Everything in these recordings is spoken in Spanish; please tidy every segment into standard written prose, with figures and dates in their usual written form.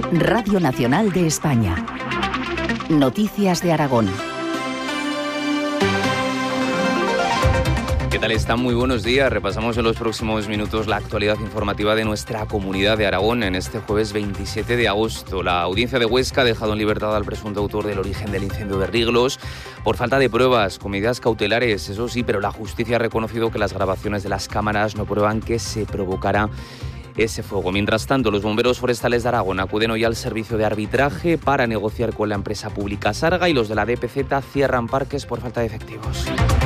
Radio Nacional de España. Noticias de Aragón. ¿Qué tal están? Muy buenos días. Repasamos en los próximos minutos la actualidad informativa de nuestra comunidad de Aragón en este jueves 27 de agosto. La audiencia de Huesca ha dejado en libertad al presunto autor del origen del incendio de Riglos por falta de pruebas, con medidas cautelares, eso sí, pero la justicia ha reconocido que las grabaciones de las cámaras no prueban que se provocara ese fuego. Mientras tanto, los bomberos forestales de Aragón acuden hoy al servicio de arbitraje para negociar con la empresa pública Sarga y los de la DPZ cierran parques por falta de efectivos.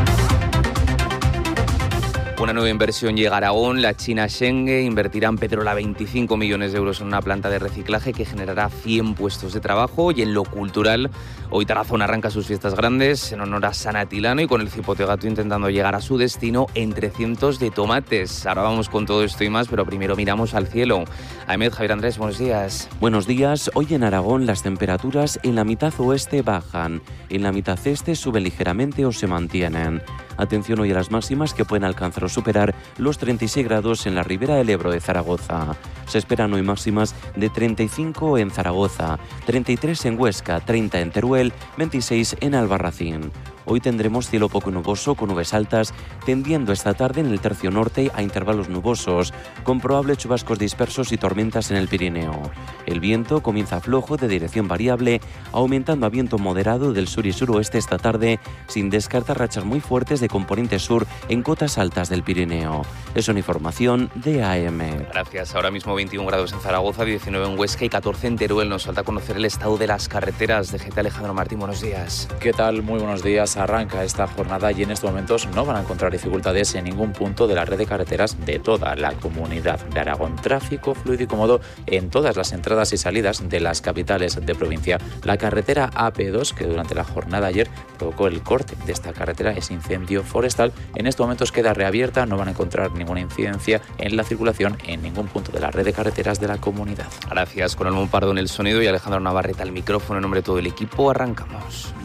Una nueva inversión llega a Aragón. La China Shenge invertirá en Pedrola 25 millones de euros en una planta de reciclaje que generará 100 puestos de trabajo. Y en lo cultural, hoy Tarazona arranca sus fiestas grandes en honor a San Atilano y con el Cipote Gato intentando llegar a su destino entre cientos de tomates. Ahora vamos con todo esto y más, pero primero miramos al cielo. Ahmed, Javier Andrés, buenos días. Buenos días. Hoy en Aragón las temperaturas en la mitad oeste bajan, en la mitad este suben ligeramente o se mantienen. Atención hoy a las máximas que pueden alcanzar o superar los 36 grados en la ribera del Ebro de Zaragoza. Se esperan hoy máximas de 35 en Zaragoza, 33 en Huesca, 30 en Teruel, 26 en Albarracín. Hoy tendremos cielo poco nuboso con nubes altas, tendiendo esta tarde en el tercio norte a intervalos nubosos, con probables chubascos dispersos y tormentas en el Pirineo. El viento comienza flojo de dirección variable, aumentando a viento moderado del sur y suroeste esta tarde, sin descartar rachas muy fuertes de componente sur en cotas altas del Pirineo. Es una información de AM. Gracias. Ahora mismo 21 grados en Zaragoza, 19 en Huesca y 14 en Teruel. Nos falta conocer el estado de las carreteras. De GT Alejandro Martín, buenos días. ¿Qué tal? Muy buenos días. Arranca esta jornada y en estos momentos no van a encontrar dificultades en ningún punto de la red de carreteras de toda la comunidad de Aragón. Tráfico fluido y cómodo en todas las entradas y salidas de las capitales de provincia. La carretera AP2, que durante la jornada ayer provocó el corte de esta carretera, ese incendio forestal, en estos momentos queda reabierta. No van a encontrar ninguna incidencia en la circulación en ningún punto de la red de carreteras de la comunidad. Gracias. Con Almón Pardo en el sonido y Alejandro Navarrete al micrófono. En nombre de todo el equipo, arrancamos.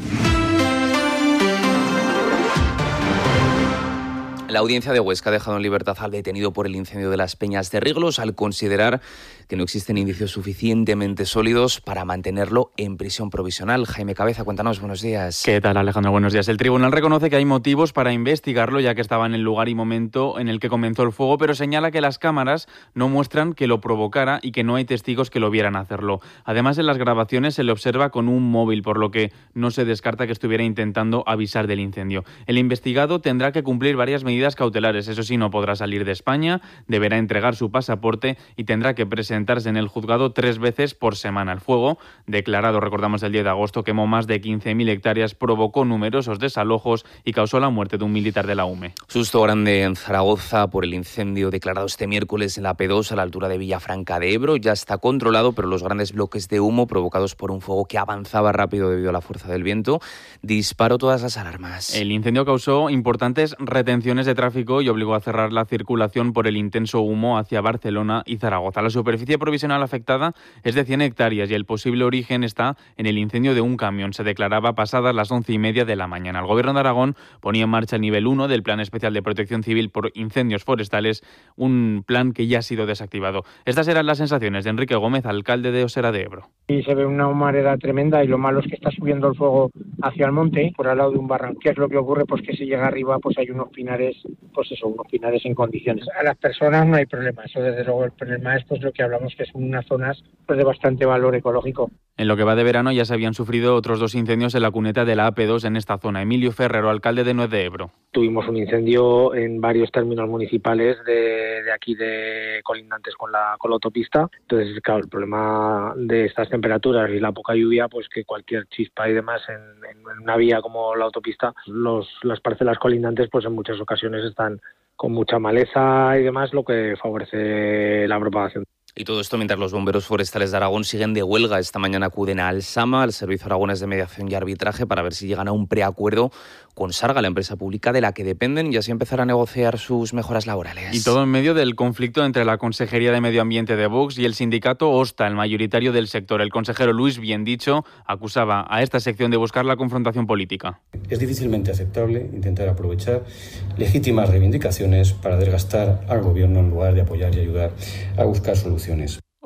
La audiencia de Huesca ha dejado en libertad al detenido por el incendio de las Peñas de Riglos al considerar que no existen indicios suficientemente sólidos para mantenerlo en prisión provisional. Jaime Cabeza, cuéntanos, buenos días. ¿Qué tal, Alejandro? Buenos días. El tribunal reconoce que hay motivos para investigarlo, ya que estaba en el lugar y momento en el que comenzó el fuego, pero señala que las cámaras no muestran que lo provocara y que no hay testigos que lo vieran hacerlo. Además, en las grabaciones se le observa con un móvil, por lo que no se descarta que estuviera intentando avisar del incendio. El investigado tendrá que cumplir varias medidas cautelares. Eso sí, no podrá salir de España, deberá entregar su pasaporte y tendrá que presentarse en el juzgado 3 veces por semana. El fuego, declarado, recordamos, el 10 de agosto, quemó más de 15.000 hectáreas, provocó numerosos desalojos y causó la muerte de un militar de la UME. Susto grande en Zaragoza por el incendio declarado este miércoles en la P2 a la altura de Villafranca de Ebro. Ya está controlado, pero los grandes bloques de humo provocados por un fuego que avanzaba rápido debido a la fuerza del viento disparó todas las alarmas. El incendio causó importantes retenciones de tráfico y obligó a cerrar la circulación por el intenso humo hacia Barcelona y Zaragoza. La superficie provisional afectada es de 100 hectáreas y el posible origen está en el incendio de un camión. Se declaraba pasadas las 11:30 de la mañana. El Gobierno de Aragón ponía en marcha el nivel 1 del Plan Especial de Protección Civil por Incendios Forestales, un plan que ya ha sido desactivado. Estas eran las sensaciones de Enrique Gómez, alcalde de Osera de Ebro. Y se ve una humareda tremenda y lo malo es que está subiendo el fuego hacia el monte, por al lado de un barranco. ¿Qué es lo que ocurre? Pues que si llega arriba pues hay unos pinares, unos pinares en condiciones. A las personas no hay problema, eso desde luego. El problema es pues lo que hablamos, que son unas zonas pues de bastante valor ecológico. En lo que va de verano ya se habían sufrido otros 2 incendios en la cuneta de la AP2 en esta zona. Emilio Ferrero, alcalde de Nuez de Ebro. Tuvimos un incendio en varios términos municipales de aquí de colindantes con la autopista. Entonces, claro, el problema de estas temperaturas y la poca lluvia, pues que cualquier chispa y demás en una vía como la autopista, las parcelas colindantes pues en muchas ocasiones están con mucha maleza y demás, lo que favorece la propagación. Y todo esto mientras los bomberos forestales de Aragón siguen de huelga. Esta mañana acuden a Alsama, al Servicio Aragonés de Mediación y Arbitraje, para ver si llegan a un preacuerdo con Sarga, la empresa pública de la que dependen, y así empezar a negociar sus mejoras laborales. Y todo en medio del conflicto entre la Consejería de Medio Ambiente de Vox y el sindicato OSTA, el mayoritario del sector. El consejero Luis Biendicho acusaba a esta sección de buscar la confrontación política. Es difícilmente aceptable intentar aprovechar legítimas reivindicaciones para desgastar al gobierno en lugar de apoyar y ayudar a buscar soluciones.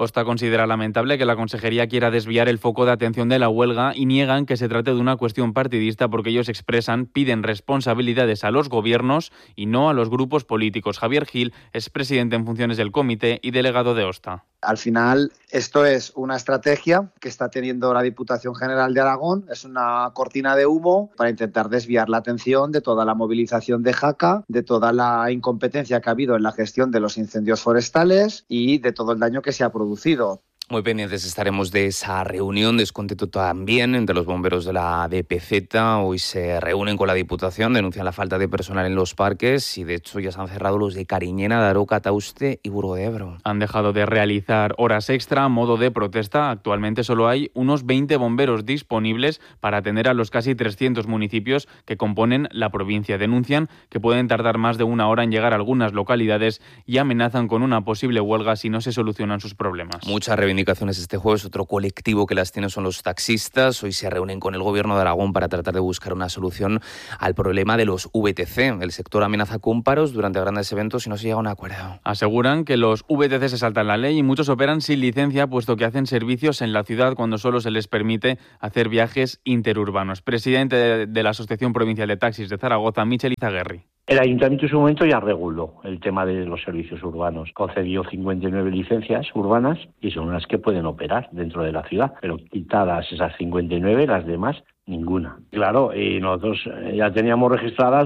OSTA considera lamentable que la Consejería quiera desviar el foco de atención de la huelga y niegan que se trate de una cuestión partidista porque ellos piden responsabilidades a los gobiernos y no a los grupos políticos. Javier Gil es presidente en funciones del comité y delegado de OSTA. Al final, esto es una estrategia que está teniendo la Diputación General de Aragón. Es una cortina de humo para intentar desviar la atención de toda la movilización de Jaca, de toda la incompetencia que ha habido en la gestión de los incendios forestales y de todo el daño que se ha producido. Muy pendientes estaremos de esa reunión, descontento también entre los bomberos de la DPZ. Hoy se reúnen con la Diputación, denuncian la falta de personal en los parques y de hecho ya se han cerrado los de Cariñena, Daroca, Tauste y Burgo de Ebro. Han dejado de realizar horas extra a modo de protesta. Actualmente solo hay unos 20 bomberos disponibles para atender a los casi 300 municipios que componen la provincia. Denuncian que pueden tardar más de una hora en llegar a algunas localidades y amenazan con una posible huelga si no se solucionan sus problemas. Muchas reivindicaciones este jueves. Otro colectivo que las tiene son los taxistas. Hoy se reúnen con el Gobierno de Aragón para tratar de buscar una solución al problema de los VTC. El sector amenaza con paros durante grandes eventos si no se llega a un acuerdo. Aseguran que los VTC se saltan la ley y muchos operan sin licencia, puesto que hacen servicios en la ciudad cuando solo se les permite hacer viajes interurbanos. Presidente de la Asociación Provincial de Taxis de Zaragoza, Michel Izaguirre. El Ayuntamiento en su momento ya reguló el tema de los servicios urbanos. Concedió 59 licencias urbanas y son las que pueden operar dentro de la ciudad. Pero quitadas esas 59, las demás, ninguna. Claro, y nosotros ya teníamos registradas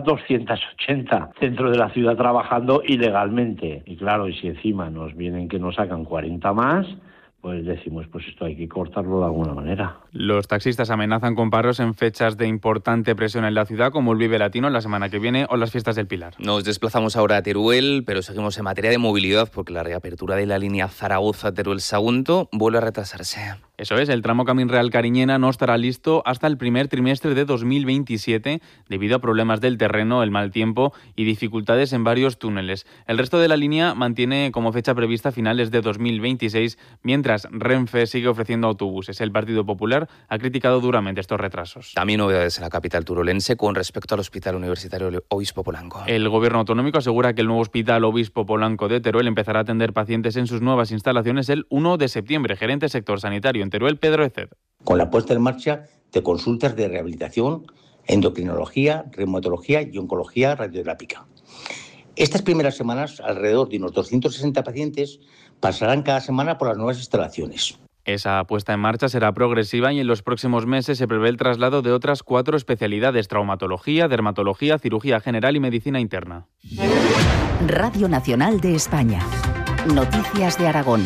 280 dentro de la ciudad trabajando ilegalmente. Y claro, y si encima nos vienen que nos sacan 40 más, pues decimos, pues esto hay que cortarlo de alguna manera. Los taxistas amenazan con paros en fechas de importante presión en la ciudad, como el Vive Latino la semana que viene o las fiestas del Pilar. Nos desplazamos ahora a Teruel, pero seguimos en materia de movilidad porque la reapertura de la línea Zaragoza-Teruel-Sagunto vuelve a retrasarse. Eso es, el tramo Camín Real-Cariñena no estará listo hasta el primer trimestre de 2027 debido a problemas del terreno, el mal tiempo y dificultades en varios túneles. El resto de la línea mantiene como fecha prevista finales de 2026, mientras Renfe sigue ofreciendo autobuses. El Partido Popular ha criticado duramente estos retrasos. También novedades en la capital turolense con respecto al Hospital Universitario Obispo Polanco. El Gobierno autonómico asegura que el nuevo Hospital Obispo Polanco de Teruel empezará a atender pacientes en sus nuevas instalaciones el 1 de septiembre. Gerente sector sanitario en Teruel, Pedro Eced. Con la puesta en marcha de consultas de rehabilitación, endocrinología, reumatología y oncología radioterápica. Estas primeras semanas, alrededor de unos 260 pacientes pasarán cada semana por las nuevas instalaciones. Esa puesta en marcha será progresiva y en los próximos meses se prevé el traslado de otras 4 especialidades: traumatología, dermatología, cirugía general y medicina interna. Radio Nacional de España. Noticias de Aragón.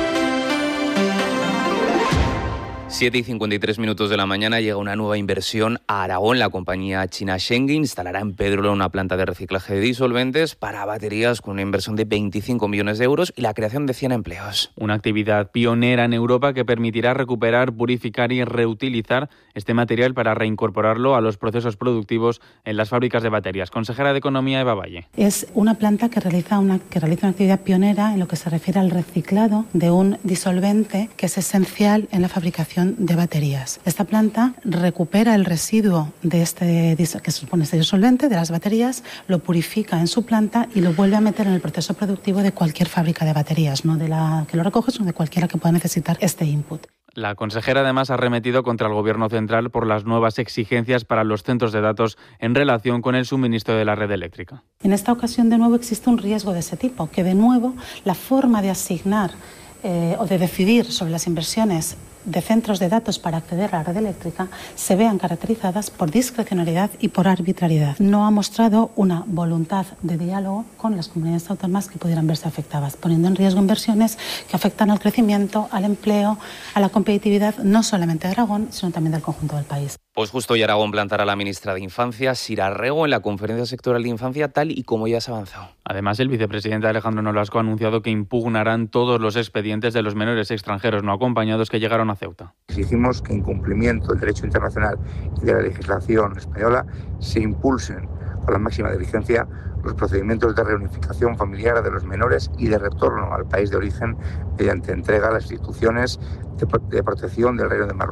7:53 de la mañana llega una nueva inversión a Aragón. La compañía china Shenge instalará en Pedrola una planta de reciclaje de disolventes para baterías con una inversión de 25 millones de euros y la creación de 100 empleos. Una actividad pionera en Europa que permitirá recuperar, purificar y reutilizar este material para reincorporarlo a los procesos productivos en las fábricas de baterías. Consejera de Economía, Eva Valle. Es una planta que realiza una actividad pionera en lo que se refiere al reciclado de un disolvente que es esencial en la fabricación de baterías. Esta planta recupera el residuo de que supone este disolvente de las baterías, lo purifica en su planta y lo vuelve a meter en el proceso productivo de cualquier fábrica de baterías, no de la que lo recoge, sino de cualquiera que pueda necesitar este input. La consejera además ha arremetido contra el Gobierno central por las nuevas exigencias para los centros de datos en relación con el suministro de la red eléctrica. En esta ocasión, de nuevo, existe un riesgo de ese tipo, que de nuevo la forma de asignar o de decidir sobre las inversiones de centros de datos para acceder a la red eléctrica se vean caracterizadas por discrecionalidad y por arbitrariedad. No ha mostrado una voluntad de diálogo con las comunidades autónomas que pudieran verse afectadas, poniendo en riesgo inversiones que afectan al crecimiento, al empleo, a la competitividad, no solamente de Aragón, sino también del conjunto del país. Pues justo hoy Aragón plantará a la ministra de Infancia, Sira Rego, en la Conferencia Sectorial de Infancia, tal y como ya se ha avanzado. Además, el vicepresidente Alejandro Nolasco ha anunciado que impugnarán todos los expedientes de los menores extranjeros no acompañados que llegaron a Ceuta. Exigimos que en cumplimiento del derecho internacional y de la legislación española se impulsen con la máxima diligencia los procedimientos de reunificación familiar de los menores y de retorno al país de origen mediante entrega a las instituciones de protección del Reino de Marruecos.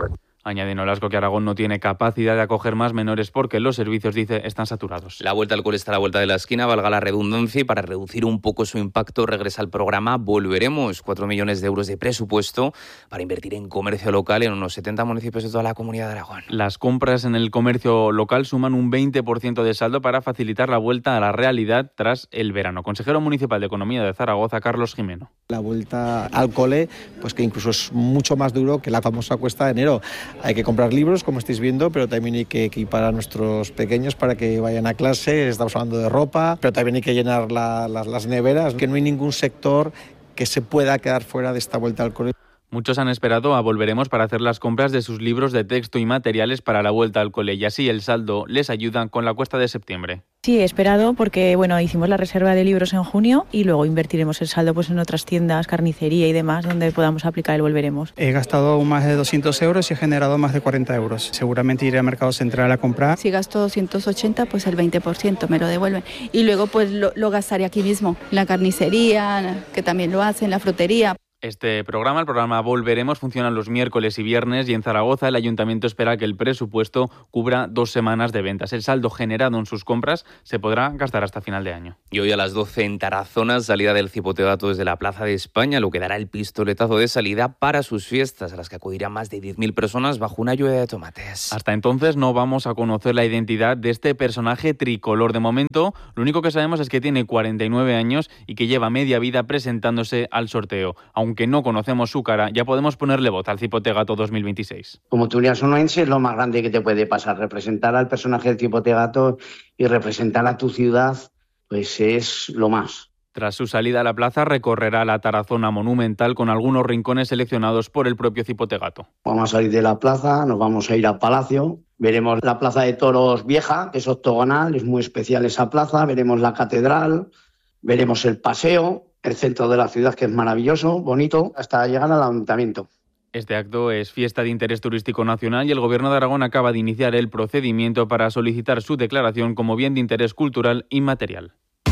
Añade Nolasco que Aragón no tiene capacidad de acoger más menores porque los servicios, dice, están saturados. La vuelta al cole está a la vuelta de la esquina, valga la redundancia, y para reducir un poco su impacto regresa al programa Volveremos, 4 millones de euros de presupuesto para invertir en comercio local en unos 70 municipios de toda la Comunidad de Aragón. Las compras en el comercio local suman un 20% de saldo para facilitar la vuelta a la realidad tras el verano. Consejero municipal de Economía de Zaragoza, Carlos Jimeno. La vuelta al cole, pues que incluso es mucho más duro que la famosa cuesta de enero. Hay que comprar libros, como estáis viendo, pero también hay que equipar a nuestros pequeños para que vayan a clase. Estamos hablando de ropa, pero también hay que llenar las neveras, que no hay ningún sector que se pueda quedar fuera de esta vuelta al cole. Muchos han esperado a Volveremos para hacer las compras de sus libros de texto y materiales para la vuelta al cole, y así el saldo les ayuda con la cuesta de septiembre. Sí, he esperado porque hicimos la reserva de libros en junio y luego invertiremos el saldo en otras tiendas, carnicería y demás, donde podamos aplicar el Volveremos. He gastado más de 200 euros y he generado más de 40 euros. Seguramente iré al Mercado Central a comprar. Si gasto 280, pues el 20% me lo devuelven. Y luego pues lo gastaré aquí mismo, en la carnicería, que también lo hacen, en la frutería. Este programa, el programa Volveremos, funciona los miércoles y viernes, y en Zaragoza el Ayuntamiento espera que el presupuesto cubra 2 semanas de ventas. El saldo generado en sus compras se podrá gastar hasta final de año. Y hoy a las 12 en Tarazona, salida del Cipote Gato desde la Plaza de España, lo que dará el pistoletazo de salida para sus fiestas, a las que acudirán más de 10.000 personas bajo una lluvia de tomates. Hasta entonces no vamos a conocer la identidad de este personaje tricolor. De momento, lo único que sabemos es que tiene 49 años y que lleva media vida presentándose al sorteo. Aunque no conocemos su cara, ya podemos ponerle voz al Cipote Gato 2026. Como turiasonoense es lo más grande que te puede pasar. Representar al personaje del Cipote Gato y representar a tu ciudad, pues es lo más. Tras su salida a la plaza, recorrerá la Tarazona monumental con algunos rincones seleccionados por el propio Cipote Gato. Vamos a salir de la plaza, nos vamos a ir al Palacio. Veremos la Plaza de Toros Vieja, que es octogonal, es muy especial esa plaza. Veremos la catedral, veremos el paseo, el centro de la ciudad, que es maravilloso, bonito, hasta llegar al ayuntamiento. Este acto es fiesta de interés turístico nacional y el Gobierno de Aragón acaba de iniciar el procedimiento para solicitar su declaración como bien de interés cultural inmaterial.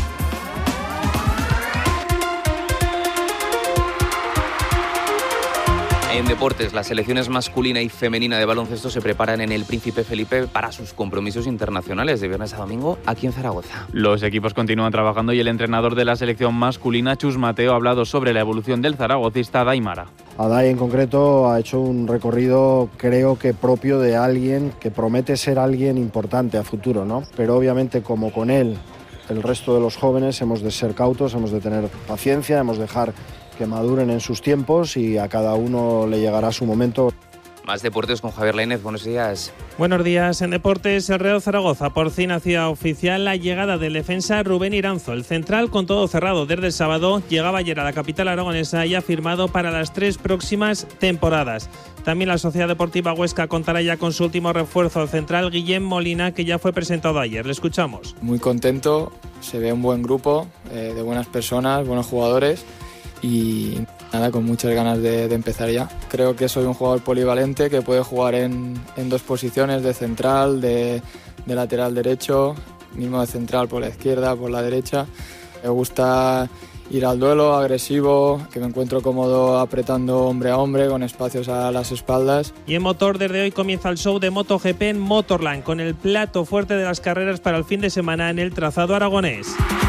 En deportes, las selecciones masculina y femenina de baloncesto se preparan en el Príncipe Felipe para sus compromisos internacionales de viernes a domingo aquí en Zaragoza. Los equipos continúan trabajando y el entrenador de la selección masculina, Chus Mateo, ha hablado sobre la evolución del zaragocista Daimara. Adai en concreto ha hecho un recorrido, creo que propio de alguien que promete ser alguien importante a futuro, ¿no? Pero obviamente, como con él, el resto de los jóvenes hemos de ser cautos, hemos de tener paciencia, hemos de dejar que maduren en sus tiempos y a cada uno le llegará su momento. Más deportes con Javier Lainez, buenos días. Buenos días. En deportes, el Real Zaragoza por fin hacía oficial la llegada del defensa Rubén Iranzo. El central, con todo cerrado desde el sábado, llegaba ayer a la capital aragonesa y ha firmado para las 3 próximas temporadas. También la Sociedad Deportiva Huesca contará ya con su último refuerzo, el central Guillem Molina, que ya fue presentado ayer. Le escuchamos. Muy contento, se ve un buen grupo de buenas personas, buenos jugadores. Y nada, con muchas ganas de empezar ya. Creo que soy un jugador polivalente que puede jugar en 2 posiciones, de central, de lateral derecho, mismo de central por la izquierda, por la derecha. Me gusta ir al duelo, agresivo, que me encuentro cómodo apretando hombre a hombre, con espacios a las espaldas. Y en motor, desde hoy comienza el show de MotoGP en Motorland, con el plato fuerte de las carreras para el fin de semana en el trazado aragonés.